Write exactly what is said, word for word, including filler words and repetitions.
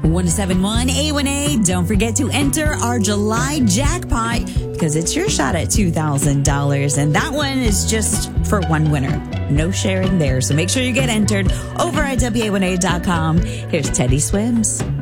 one seven one, eight one eight. Don't forget to enter our July jackpot because it's your shot at two thousand dollars. And that one is just for one winner. No sharing there. So make sure you get entered over at W A one A dot com. Here's Teddy Swims.